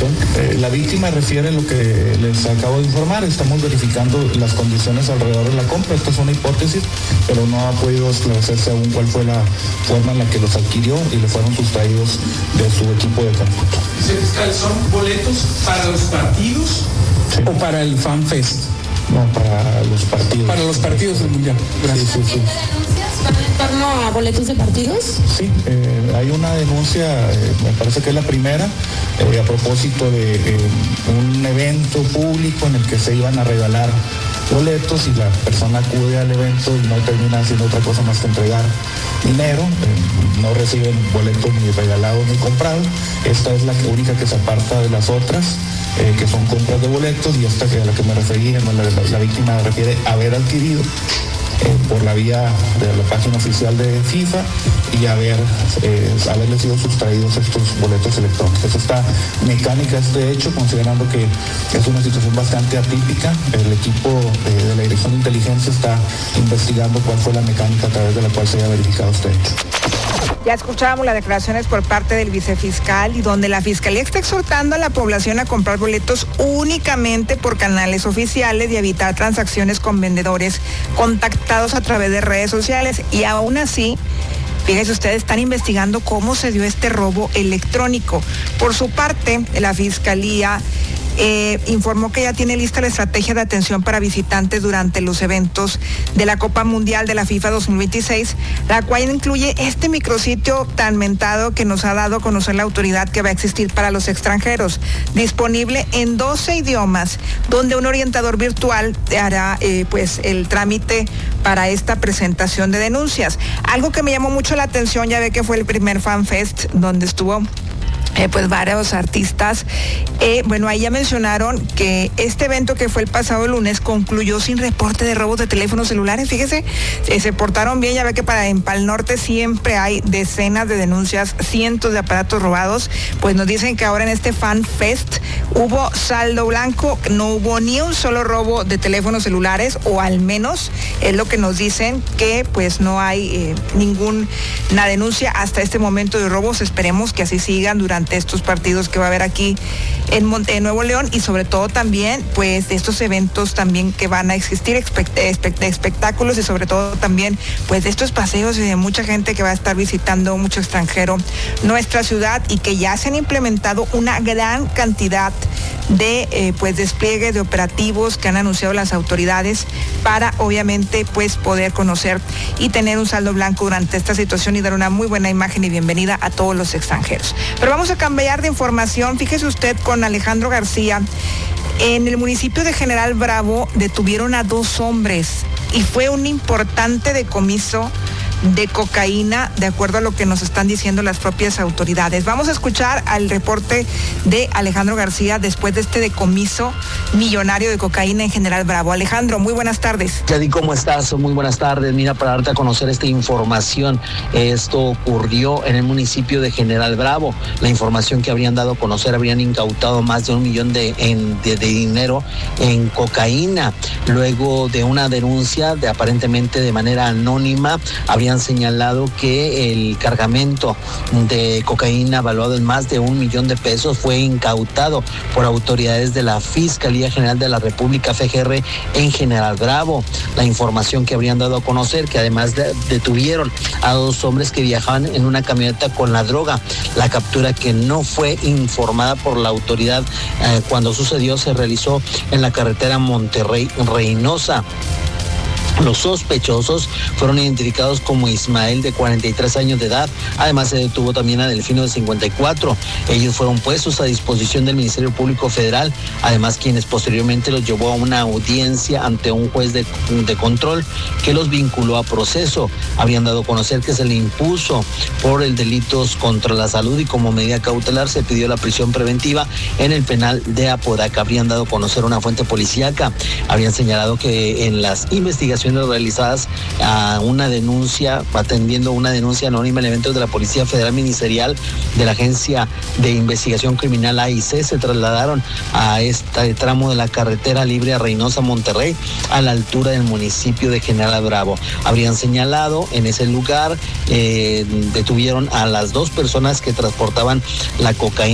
conflicto. La víctima refiere lo que les acabo de informar. Estamos verificando las condiciones alrededor de la compra. Esto es una hipótesis, pero no ha podido esclarecerse aún cuál fue la forma en la que los adquirió y le fueron sustraídos de su equipo de cómputo. ¿Son boletos para los partidos o para el FanFest? No, para los partidos. Para los partidos del Mundial. Gracias. Sí. ¿Van en torno a boletos de partidos? Sí, hay una denuncia, me parece que es la primera, a propósito de un evento público en el que se iban a regalar boletos y la persona acude al evento y no termina haciendo otra cosa más que entregar dinero, no reciben boletos ni regalados ni comprados. Esta es la única que se aparta de las otras, que son compras de boletos, y esta que a la que me referí, la víctima refiere haber adquirido por la vía de la página oficial de FIFA y haberle sido sustraídos estos boletos electrónicos. Esta mecánica, este hecho, considerando que es una situación bastante atípica, el equipo de la Dirección de Inteligencia está investigando cuál fue la mecánica a través de la cual se haya verificado este hecho. Ya escuchábamos las declaraciones por parte del vicefiscal, y donde la Fiscalía está exhortando a la población a comprar boletos únicamente por canales oficiales y evitar transacciones con vendedores contactados a través de redes sociales. Y aún así, fíjense ustedes, están investigando cómo se dio este robo electrónico. Por su parte, la Fiscalía informó que ya tiene lista la estrategia de atención para visitantes durante los eventos de la Copa Mundial de la FIFA 2026, la cual incluye este micrositio tan mentado que nos ha dado a conocer la autoridad que va a existir para los extranjeros, disponible en 12 idiomas, donde un orientador virtual hará el trámite para esta presentación de denuncias. Algo que me llamó mucho la atención, ya ve que fue el primer FanFest donde estuvo varios artistas. Ahí ya mencionaron que este evento, que fue el pasado lunes, concluyó sin reporte de robos de teléfonos celulares. Fíjese, se portaron bien. Ya ve que en Pal Norte siempre hay decenas de denuncias, cientos de aparatos robados. Pues nos dicen que ahora en este FanFest hubo saldo blanco, no hubo ni un solo robo de teléfonos celulares, o al menos es lo que nos dicen, que pues no hay ninguna denuncia hasta este momento de robos. Esperemos que así sigan durante estos partidos que va a haber aquí en Nuevo León, y sobre todo también pues de estos eventos también que van a existir, espectáculos, y sobre todo también pues de estos paseos y de mucha gente que va a estar visitando, mucho extranjero, nuestra ciudad, y que ya se han implementado una gran cantidad de despliegue de operativos que han anunciado las autoridades para obviamente pues poder conocer y tener un saldo blanco durante esta situación y dar una muy buena imagen y bienvenida a todos los extranjeros. Pero vamos a cambiar de información. Fíjese usted, con Alejandro García, en el municipio de General Bravo detuvieron a 2 hombres y fue un importante decomiso de cocaína, de acuerdo a lo que nos están diciendo las propias autoridades. Vamos a escuchar al reporte de Alejandro García después de este decomiso millonario de cocaína en General Bravo. Alejandro, muy buenas tardes. Yadi, ¿cómo estás? Muy buenas tardes. Mira, para darte a conocer esta información, esto ocurrió en el municipio de General Bravo. La información que habrían dado a conocer, habrían incautado más de $1 millón de dinero en cocaína. Luego de una denuncia aparentemente de manera anónima, habrían señalado que el cargamento de cocaína valuado en más de $1 millón fue incautado por autoridades de la Fiscalía General de la República, FGR, en General Bravo. La información que habrían dado a conocer, que además detuvieron a 2 hombres que viajaban en una camioneta con la droga. La captura, que no fue informada por la autoridad cuando sucedió, se realizó en la carretera Monterrey-Reynosa. Los sospechosos fueron identificados como Ismael, de 43 años de edad. Además, se detuvo también a Delfino, de 54. Ellos fueron puestos a disposición del Ministerio Público Federal, además quienes posteriormente los llevó a una audiencia ante un juez de control que los vinculó a proceso. Habían dado a conocer que se le impuso por el delitos contra la salud, y como medida cautelar se pidió la prisión preventiva en el penal de Apodaca. Habrían dado a conocer una fuente policíaca. Habrían señalado que en las investigaciones realizadas atendiendo una denuncia anónima, elementos de la Policía Federal Ministerial de la Agencia de Investigación Criminal AIC se trasladaron a este tramo de la carretera libre a Reynosa-Monterrey, a la altura del municipio de General Bravo. Habrían señalado en ese lugar, detuvieron a las 2 personas que transportaban la cocaína